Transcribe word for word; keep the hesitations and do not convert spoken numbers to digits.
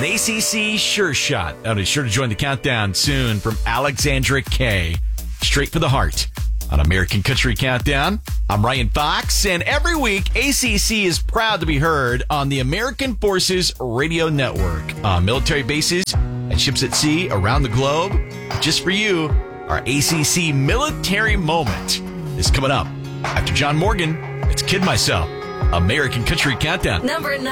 An A C C sure shot. I'll be sure to join the countdown soon from Alexandra Kay. Straight for the heart. On American Country Countdown, I'm Ryan Fox, and every week, A C C is proud to be heard on the American Forces Radio Network, on military bases and ships at sea around the globe. Just for you, our A C C Military Moment is coming up. After John Morgan, it's Kid Myself, American Country Countdown. Number nine.